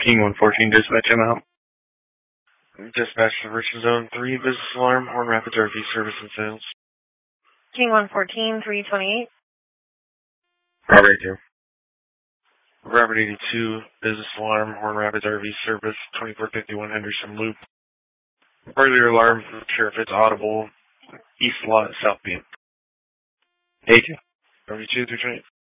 King 114, dispatch him out. Dispatch to Richmond Zone 3, business alarm, Horn Rapids RV service and sales. King 114, 328. Robert 2. Robert 82, business alarm, Horn Rapids RV service, 2451 Henderson Loop. Earlier alarm, not sure if it's audible. East lot, South Beam. Thank you. RV2, 328.